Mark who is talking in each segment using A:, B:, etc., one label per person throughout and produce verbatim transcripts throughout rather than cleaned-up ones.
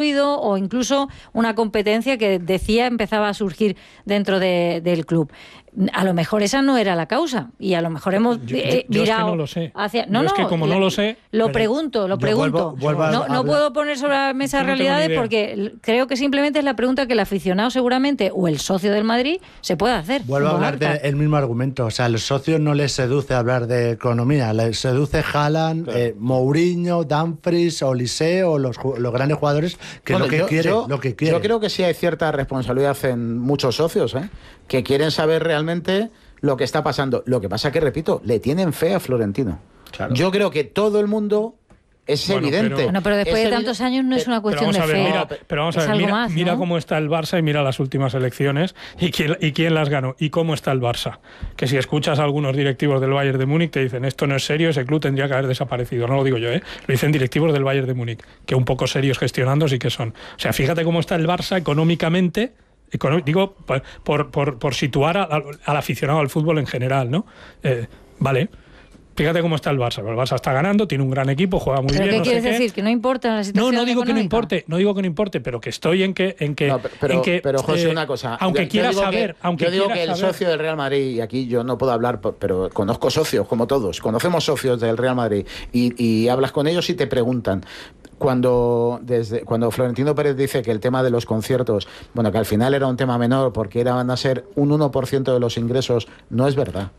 A: ruido o incluso una competencia que decía empezaba a surgir dentro de, del club. A lo mejor esa no era la causa y a lo mejor hemos
B: yo, yo,
A: eh,
B: yo
A: virado
B: es que no lo sé.
A: hacia... No,
B: yo
A: no,
B: es que como no lo sé...
A: Lo pregunto, lo pregunto.
C: Vuelvo, vuelvo
A: no, no puedo poner sobre la mesa
B: no
A: realidades porque creo que simplemente es la pregunta que el aficionado seguramente o el socio del Madrid se puede hacer.
C: Vuelvo a hablar del mismo argumento. O sea, a los socios no les seduce hablar de economía, les seduce Haaland, claro. eh, Mourinho, Dumfries, Olise o los, los grandes jugadores que bueno, lo que
D: yo,
C: quieren,
D: yo,
C: lo que quieren.
D: Yo creo que sí hay cierta responsabilidad en muchos socios, ¿eh? que quieren saber realmente lo que está pasando. Lo que pasa es que, repito, le tienen fe a Florentino. Claro. Yo creo que todo el mundo es bueno, evidente.
A: Pero, bueno, pero después
D: es
A: de tantos años no es una cuestión de
B: ver,
A: fe.
B: Mira, pero vamos a ver, mira, más, mira ¿no? cómo está el Barça y mira las últimas elecciones y quién, y quién las ganó y cómo está el Barça. Que si escuchas a algunos directivos del Bayern de Múnich te dicen esto no es serio, ese club tendría que haber desaparecido. No lo digo yo, ¿eh? Lo dicen directivos del Bayern de Múnich, que un poco serios gestionando sí que son. O sea, fíjate cómo está el Barça económicamente. Digo, por, por, por situar a, a, al aficionado al fútbol en general, ¿no? Eh, vale, fíjate cómo está el Barça. El Barça está ganando, tiene un gran equipo, juega muy
A: ¿Pero
B: bien.
A: qué
B: no
A: quieres
B: sé
A: decir?
B: Qué.
A: ¿Que no importa la situación
B: No, no digo
A: económica?
B: que no importe, no digo que no importe, pero que estoy en que... En que,
D: no, pero,
B: en que,
D: pero José,
B: eh,
D: una cosa.
B: Aunque
D: yo,
B: quiera
D: yo
B: saber...
D: Que,
B: aunque
D: yo digo
B: quiera
D: que el
B: saber,
D: socio del Real Madrid, y aquí yo no puedo hablar, pero conozco socios, como todos, conocemos socios del Real Madrid, y, y hablas con ellos y te preguntan... Cuando, desde, cuando Florentino Pérez dice que el tema de los conciertos, bueno, que al final era un tema menor porque era, van a ser un uno por ciento de los ingresos, no es verdad.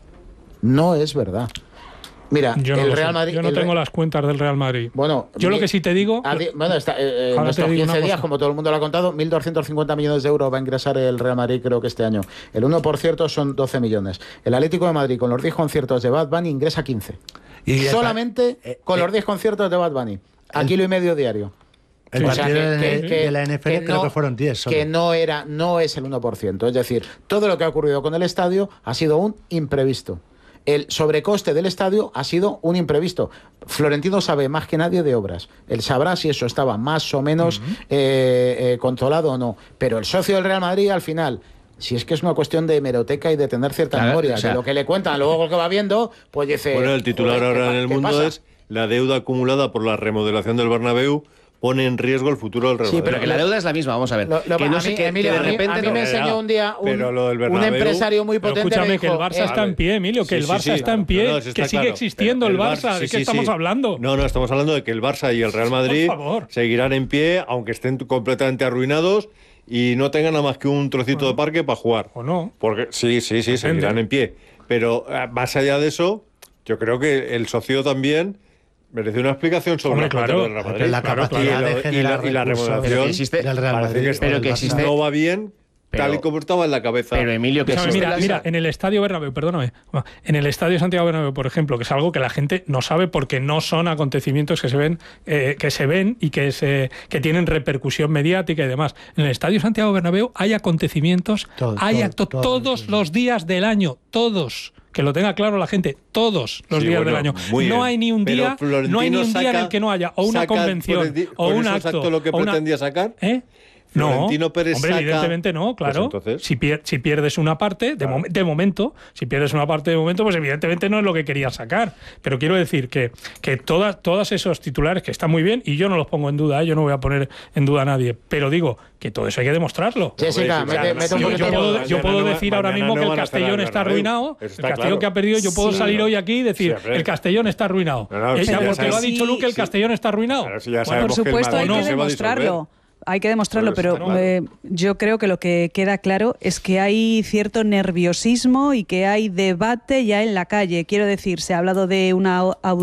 D: No es verdad. Mira,
B: yo no
D: el Real
B: sé.
D: Madrid...
B: Yo no
D: el,
B: tengo las cuentas del Real Madrid.
D: Bueno,
B: yo
D: mi,
B: lo que sí te digo...
D: A, bueno, está, eh, en estos quince días, como todo el mundo lo ha contado, mil doscientos cincuenta millones de euros va a ingresar el Real Madrid, creo que este año. El uno por ciento son doce millones. El Atlético de Madrid, con los diez conciertos de Bad Bunny, ingresa quince. Y solamente eh, con eh, los diez conciertos de Bad Bunny. A kilo y medio diario.
C: El partido o sea, que, que, que, de la N F L que creo no, que fueron diez. Solo.
D: Que no, era, no es el uno por ciento. Es decir, todo lo que ha ocurrido con el estadio ha sido un imprevisto. El sobrecoste del estadio ha sido un imprevisto. Florentino sabe más que nadie de obras. Él sabrá si eso estaba más o menos uh-huh. eh, eh, controlado o no. Pero el socio del Real Madrid, al final... Si es que es una cuestión de hemeroteca y de tener cierta claro, memoria, o sea, que lo que le cuentan, luego lo que va viendo, pues dice...
E: Bueno, el titular
D: joder,
E: ahora en el mundo
D: pasa?
E: es la deuda acumulada por la remodelación del Bernabéu pone en riesgo el futuro del Real Madrid.
F: Sí, pero que la deuda es la misma, vamos a ver.
D: Lo, lo,
F: que no
D: a
F: sé
D: mí,
F: que,
D: Emilio,
F: que de
D: a mí,
F: repente...
D: a mí
F: no,
D: me enseñó un día un,
E: Bernabéu,
D: un empresario muy potente.
B: Pero escúchame,
D: dijo,
B: que el Barça
D: eh,
B: está en pie, Emilio, que sí, el Barça sí, sí, está en pie, no, no, que sigue claro. existiendo el, el Barça. Barça sí, ¿de qué sí, estamos sí. hablando?
E: No, no, estamos hablando de que el Barça y el Real Madrid seguirán en pie, aunque estén completamente arruinados y no tengan nada más que un trocito bueno, de parque para jugar.
B: ¿O no?
E: Porque sí, sí, sí, Depende. seguirán en pie. Pero más allá de eso, yo creo que el socio también merece una explicación sobre
B: Hombre,
E: la
B: claro,
E: del Real Madrid.
C: La capacidad
E: y,
C: de
E: lo,
C: generar
E: y, la, y la remodelación
F: existe,
C: del Real Madrid,
E: que,
F: pero que existe,
E: no va bien
F: pero,
E: tal y como estaba en la cabeza.
F: Pero Emilio, que
B: Escúchame, mira, mira, en el Estadio Bernabéu, perdóname, en el Estadio Santiago Bernabéu, por ejemplo, que es algo que la gente no sabe porque no son acontecimientos que se ven, eh, que se ven y que se que tienen repercusión mediática y demás. En el Estadio Santiago Bernabéu hay acontecimientos, todo, hay todo, actos todo, todos todo. los días del año, todos. Que lo tenga claro la gente, todos los
E: sí,
B: días
E: bueno,
B: del año.
E: No
B: bien. hay ni un día, no hay ni un
E: saca,
B: día en el que no haya o una convención
E: di-
B: o un acto.
E: acto lo que
B: o una...
E: pretendía sacar?
B: ¿Eh? No,
E: Florentino Pérez
B: hombre,
E: saca...
B: evidentemente no, claro.
E: Pues entonces...
B: si, pier si pierdes una parte, de, claro. mo de momento, si pierdes una parte de momento, pues evidentemente no es lo que querías sacar. Pero quiero decir que, que todas, todas esos titulares que están muy bien, y yo no los pongo en duda, ¿eh? Yo no voy a poner en duda a nadie, pero digo que todo eso hay que demostrarlo.
D: Jessica, mete, mete
B: yo, yo puedo, yo puedo decir ahora mismo que el Castellón está arruinado, el Castellón que ha perdido, yo puedo salir hoy aquí y decir, el Castellón está arruinado. Ya porque lo ha dicho Luque, el Castellón está arruinado.
G: Por supuesto, hay que demostrarlo. Hay que demostrarlo, pero eh, yo creo que lo que queda claro es que hay cierto nerviosismo y que hay debate ya en la calle. Quiero decir, se ha hablado de una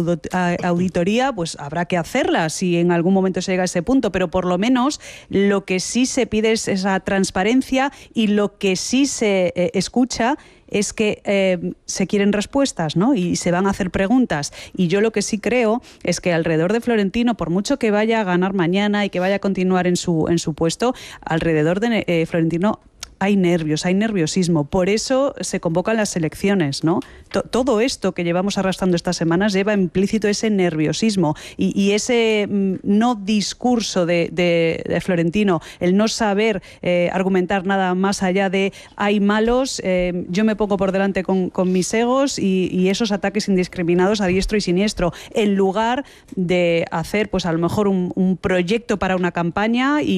G: auditoría, pues habrá que hacerla si en algún momento se llega a ese punto, pero por lo menos lo que sí se pide es esa transparencia y lo que sí se eh, escucha es que eh, se quieren respuestas, ¿no? Y se van a hacer preguntas. Y yo lo que sí creo es que alrededor de Florentino, por mucho que vaya a ganar mañana y que vaya a continuar en su, en su puesto, alrededor de eh, Florentino hay nervios, hay nerviosismo. Por eso se convocan las elecciones, ¿no? T todo esto que llevamos arrastrando estas semanas lleva implícito ese nerviosismo y, y ese mm, no discurso de, de, de Florentino, el no saber eh, argumentar nada más allá de hay malos, eh, yo me pongo por delante con, con mis egos y, y esos ataques indiscriminados a diestro y siniestro, en lugar de hacer, pues a lo mejor un, un proyecto para una campaña y